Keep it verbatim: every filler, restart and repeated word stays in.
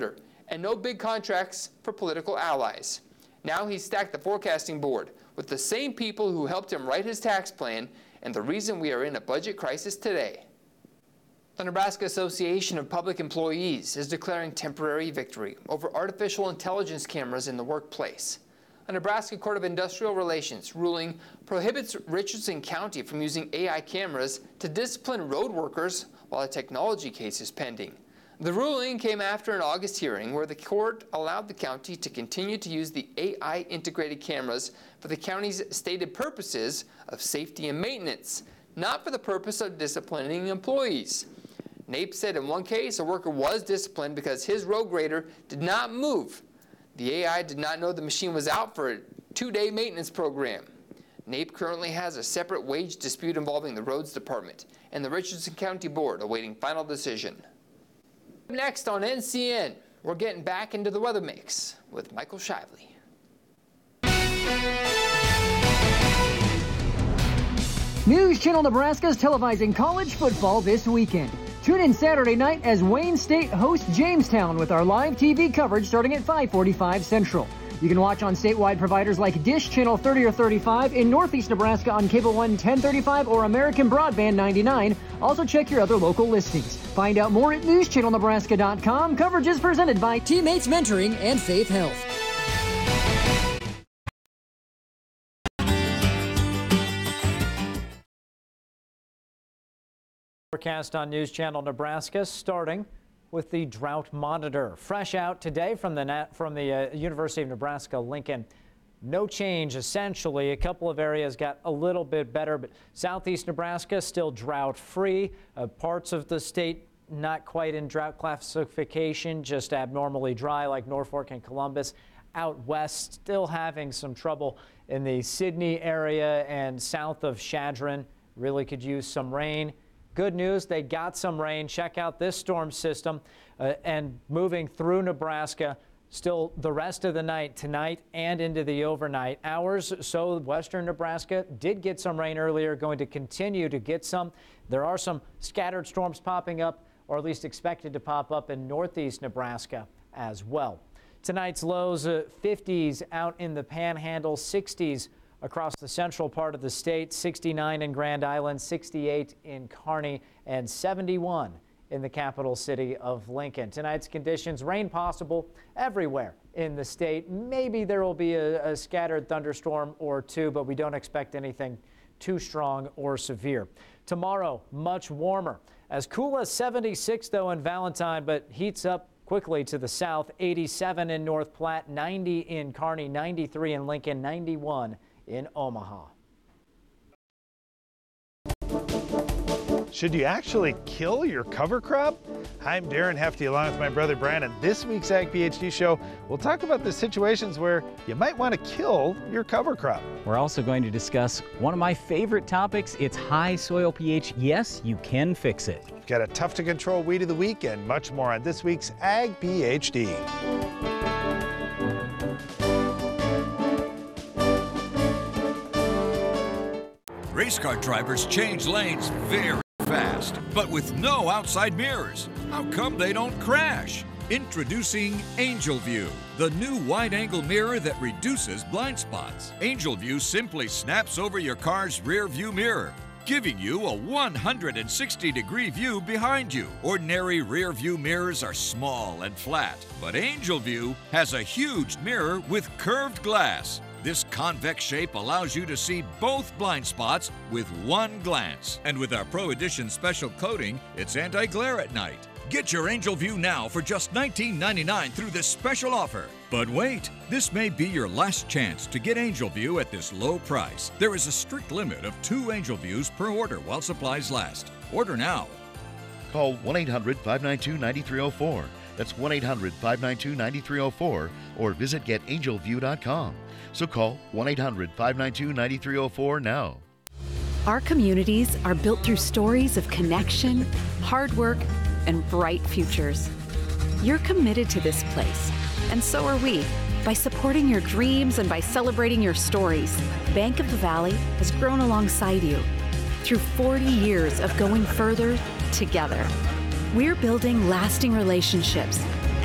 calendar and no big contracts for political allies. Now he's stacked the forecasting board with the same people who helped him write his tax plan and the reason we are in a budget crisis today. The Nebraska Association of Public Employees is declaring temporary victory over artificial intelligence cameras in the workplace. A Nebraska Court of Industrial Relations ruling prohibits Richardson County from using A I cameras to discipline road workers while a technology case is pending. The ruling came after an August hearing where the court allowed the county to continue to use the A I-integrated cameras for the county's stated purposes of safety and maintenance, not for the purpose of disciplining employees. NAPE said in one case a worker was disciplined because his road grader did not move. The A I did not know the machine was out for a two-day maintenance program. NAPE currently has a separate wage dispute involving the Roads Department and the Richardson County Board awaiting final decision. Next on N C N, we're getting back into the weather mix with Michael Shively. News Channel Nebraska is televising college football this weekend. Tune in Saturday night as Wayne State hosts Jamestown with our live T V coverage starting at five forty-five Central. You can watch on statewide providers like Dish Channel thirty or thirty-five, in Northeast Nebraska on Cable One ten thirty-five or American Broadband ninety-nine. Also check your other local listings. Find out more at news channel nebraska dot com. Coverage is presented by Teammates Mentoring and Faith Health. Forecast on News Channel Nebraska, starting with the drought monitor. Fresh out today from the from the uh, University of Nebraska Lincoln. No change essentially. A couple of areas got a little bit better, but southeast Nebraska still drought free. Uh, parts of the state not quite in drought classification, just abnormally dry like Norfolk and Columbus. Out west still having some trouble in the Sidney area and south of Chadron. Really could use some rain. Good news, they got some rain. Check out this storm system uh, and moving through Nebraska still the rest of the night tonight and into the overnight hours. So western Nebraska did get some rain earlier, going to continue to get some. There are some scattered storms popping up, or at least expected to pop up in northeast Nebraska as well. Tonight's lows, uh, fifties out in the Panhandle, sixties across the central part of the state, sixty-nine in Grand Island, sixty-eight in Kearney, and seventy-one in the capital city of Lincoln. Tonight's conditions, rain possible everywhere in the state. Maybe there will be a, a scattered thunderstorm or two, but we don't expect anything too strong or severe. Tomorrow, much warmer. As cool as seventy-six, though, in Valentine, but heats up quickly to the south. eighty-seven in North Platte, ninety in Kearney, ninety-three in Lincoln, ninety-one in Omaha. Should you actually kill your cover crop? I'm Darren Hefty along with my brother Brian, and this week's Ag PhD show, we'll talk about the situations where you might want to kill your cover crop. We're also going to discuss one of my favorite topics. It's high soil pH. Yes, you can fix it. We've got a tough to control weed of the week and much more on this week's Ag PhD. Race car drivers change lanes very fast, but with no outside mirrors. How come they don't crash? Introducing Angel View, the new wide-angle mirror that reduces blind spots. Angel View simply snaps over your car's rear view mirror, giving you a one hundred sixty degree view behind you. Ordinary rear view mirrors are small and flat, but Angel View has a huge mirror with curved glass. This convex shape allows you to see both blind spots with one glance. And with our Pro Edition special coating, it's anti-glare at night. Get your Angel View now for just nineteen ninety-nine through this special offer. But wait, this may be your last chance to get Angel View at this low price. There is a strict limit of two Angel Views per order while supplies last. Order now. Call one eight hundred, five nine two, nine three zero four. That's one eight hundred, five nine two, nine three zero four or visit get angel view dot com. So call one eight hundred, five nine two, nine three zero four now. Our communities are built through stories of connection, hard work, and bright futures. You're committed to this place, and so are we. By supporting your dreams and by celebrating your stories, Bank of the Valley has grown alongside you through forty years of going further together. We're building lasting relationships